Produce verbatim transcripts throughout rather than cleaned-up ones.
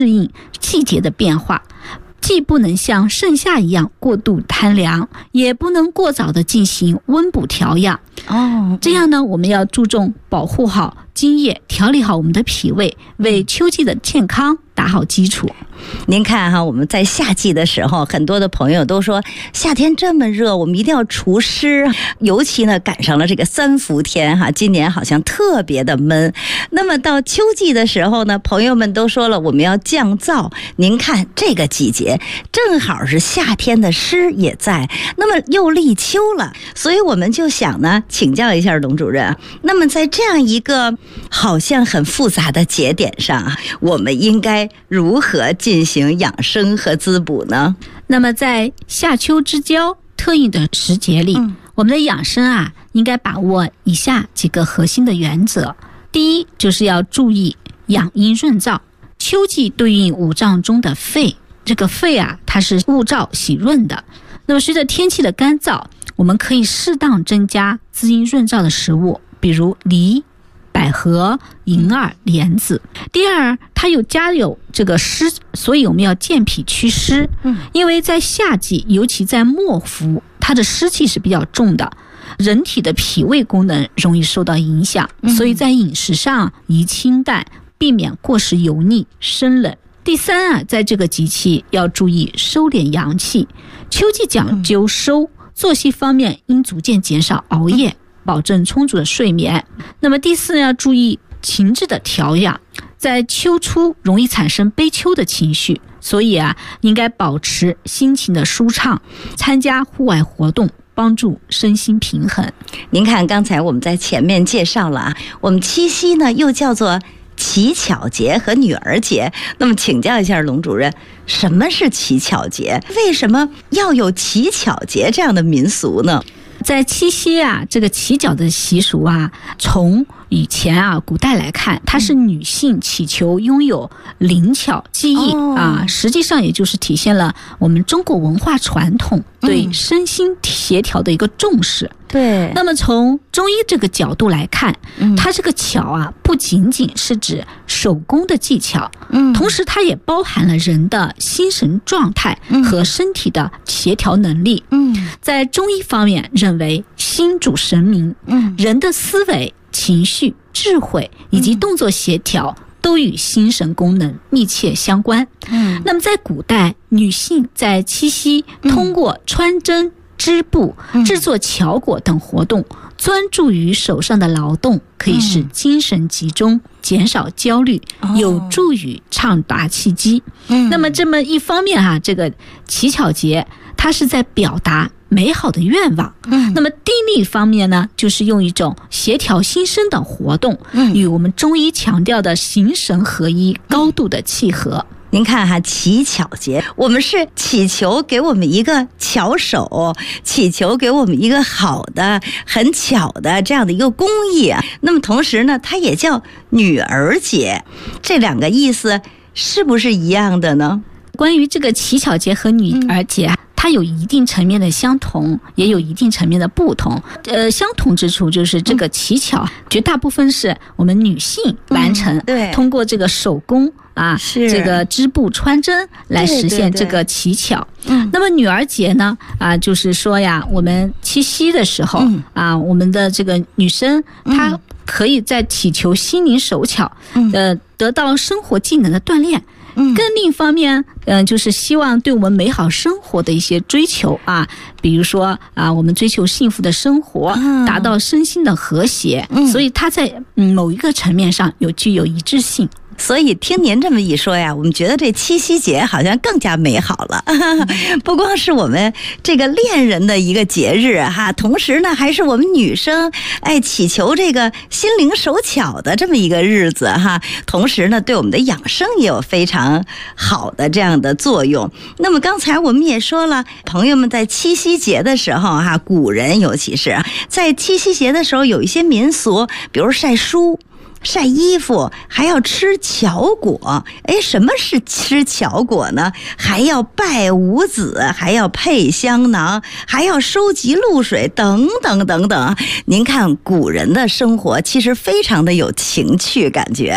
适应季节的变化，既不能像盛夏一样过度贪凉，也不能过早的进行温补调养。 哦， 这样呢，我们要注重保护好津液，调理好我们的脾胃，为秋季的健康打好基础。 您看哈，我们在夏季的时候，很多的朋友都说夏天这么热，我们一定要除湿，尤其呢赶上了这个三伏天哈，今年好像特别的闷。那么到秋季的时候呢，朋友们都说了我们要降燥。您看这个季节正好是夏天的湿也在，那么又立秋了，所以我们就想呢请教一下董主任，那么在这样一个好像很复杂的节点上，我们应该如何进行养生和滋补呢？ 那么在夏秋之交特应的时节里、嗯、我们的养生啊，应该把握以下几个核心的原则。第一，就是要注意养阴润燥。秋季对应五脏中的肺，这个肺啊，它是物燥喜润的。那么随着天气的干燥，我们可以适当增加滋阴润燥的食物，比如梨、百合、银耳、莲子。第二，它有加有这个湿，所以我们要健脾祛湿。嗯，因为在夏季，尤其在末伏，它的湿气是比较重的，人体的脾胃功能容易受到影响，所以在饮食上宜清淡，避免过食油腻、生冷。第三啊，在这个节气要注意收敛阳气。秋季讲究收，作息方面应逐渐减少熬夜，保证充足的睡眠。那么第四，要注意情志的调养。在秋初容易产生悲秋的情绪，所以啊，应该保持心情的舒畅，参加户外活动，帮助身心平衡。 您看，刚才我们在前面介绍了啊，我们七夕呢又叫做乞巧节和女儿节。那么请教一下龙主任，什么是乞巧节？为什么要有乞巧节这样的民俗呢？ 在七夕啊，这个乞巧的习俗啊，从以前啊古代来看，它是女性祈求拥有灵巧技艺、哦、啊，实际上也就是体现了我们中国文化传统对身心协调的一个重视。嗯、 对。 那么从中医这个角度来看，嗯、它这个巧啊，不仅仅是指手工的技巧，嗯，同时它也包含了人的心神状态和身体的协调能力。嗯，在中医方面认为心主神明，嗯，人的思维、情绪、智慧以及动作协调、嗯、都与心神功能密切相关。嗯，那么在古代，女性在七夕通过穿针、织布、制作巧果等活动，专注于手上的劳动，可以使精神集中，减少焦虑，有助于畅达气机。嗯，那么这么一方面哈、啊，这个乞巧节它是在表达美好的愿望。嗯，那么另一方面呢，就是用一种协调心身的活动，嗯，与我们中医强调的形神合一高度的契合。 您看哈，乞巧节，我们是祈求给我们一个巧手，祈求给我们一个好的、很巧的这样的一个工艺啊。那么同时呢，它也叫女儿节，这两个意思是不是一样的呢？ 关于这个乞巧节和女儿节、嗯，它有一定层面的相同，也有一定层面的不同。呃，相同之处就是这个乞巧、嗯、绝大部分是我们女性完成，嗯、对，通过这个手工啊，这个织布穿针来实现这个乞巧。嗯，那么女儿节呢，啊，就是说呀，我们七夕的时候、嗯、啊，我们的这个女生她可以在祈求心灵手巧，嗯、呃，得到生活技能的锻炼。嗯，更另一方面，嗯、呃，就是希望对我们美好生活的一些追求啊，比如说啊，我们追求幸福的生活，嗯、达到身心的和谐，嗯、所以它在嗯某一个层面上有具有一致性。 所以听您这么一说呀，我们觉得这七夕节好像更加美好了。不光是我们这个恋人的一个节日哈，同时呢，还是我们女生哎祈求这个心灵手巧的这么一个日子哈。同时呢，对我们的养生也有非常好的这样的作用。那么刚才我们也说了，朋友们在七夕节的时候哈，古人尤其是在七夕节的时候有一些民俗，比如晒书、晒衣服，还要吃巧果。哎，什么是吃巧果呢？还要拜五子，还要配香囊，还要收集露水，等等等等。您看古人的生活其实非常的有情趣感觉。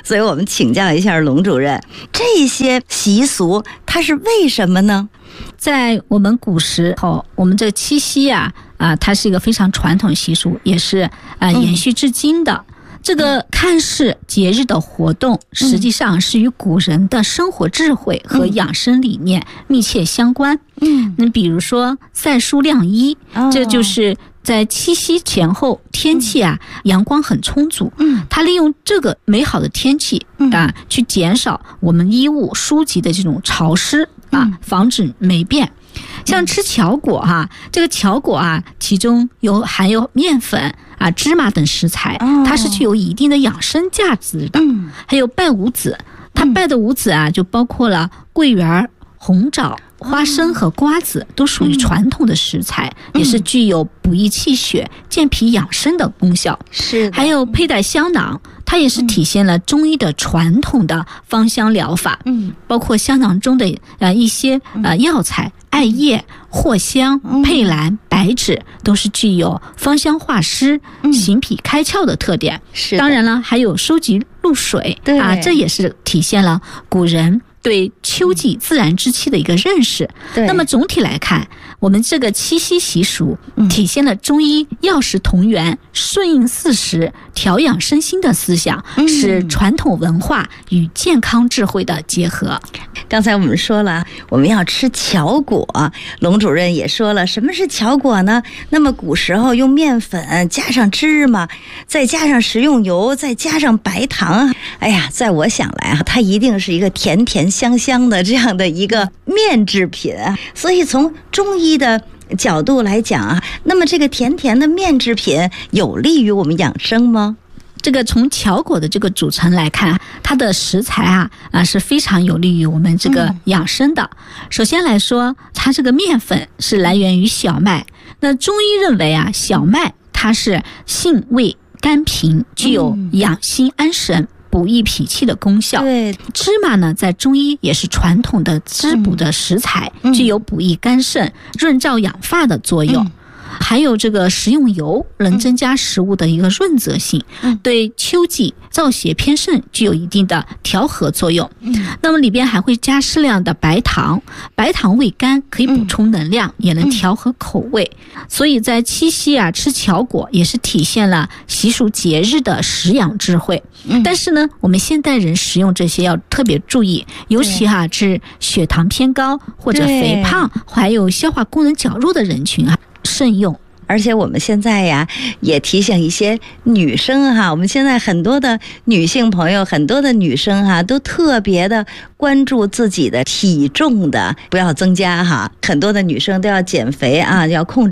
所以我们请教一下龙主任，这些习俗它是为什么呢？ 在我们古时候，我们这个七夕啊啊，它是一个非常传统习俗，也是啊延续至今的。嗯，这个看似节日的活动，实际上是与古人的生活智慧和养生理念密切相关。嗯，那比如说赛书晾衣，哦，这就是在七夕前后，天气啊，嗯，阳光很充足。嗯，它利用这个美好的天气啊，去减少我们衣物书籍的这种潮湿啊，防止霉变。像吃巧果哈，啊，这个巧果啊，其中有含有面粉啊、芝麻等食材，它是具有一定的养生价值的。嗯，还有拜五子，它拜的五子啊，就包括了桂圆、红枣、花生和瓜子，都属于传统的食材，嗯，也是具有补益气血、健脾养生的功效。是，还有佩戴香囊，它也是体现了中医的传统的芳香疗法。嗯，包括香囊中的呃一些呃药材。艾叶、藿香、佩兰、白芷都是具有芳香化湿、行脾开窍的特点。是，当然了，还有收集露水啊，这也是体现了古人对秋季自然之气的一个认识。那么总体来看，我们这个七夕习俗体现了中医药食同源、顺应四时、调养身心的思想，是传统文化与健康智慧的结合。 刚才我们说了，我们要吃巧果，龙主任也说了，什么是巧果呢？那么古时候用面粉加上芝麻，再加上食用油，再加上白糖，哎呀，在我想来啊，它一定是一个甜甜香香的这样的一个面制品。所以从中医的角度来讲啊，那么这个甜甜的面制品有利于我们养生吗？ 这个从巧果的这个组成来看，它的食材啊啊是非常有利于我们这个养生的。嗯，首先来说，它这个面粉是来源于小麦。那中医认为啊，小麦它是性味甘平，具有养心安神、补益脾气的功效。对，芝麻呢，在中医也是传统的滋补的食材，嗯，具有补益肝肾、润燥养发的作用。嗯，还有这个食用油能增加食物的一个润泽性，嗯，对秋季燥邪偏盛具有一定的调和作用。嗯，那么里边还会加适量的白糖，白糖味甘，可以补充能量，嗯，也能调和口味。嗯，所以在七夕啊吃巧果也是体现了习俗节日的食养智慧。嗯，但是呢，我们现代人食用这些要特别注意，尤其哈，啊，是血糖偏高或者肥胖，还有消化功能较弱的人群啊，慎用。 而且我们现在呀，也提醒一些女生哈，我们现在很多的女性朋友，很多的女生哈，都特别的关注自己的体重的，不要增加哈。很多的女生都要减肥啊，要控制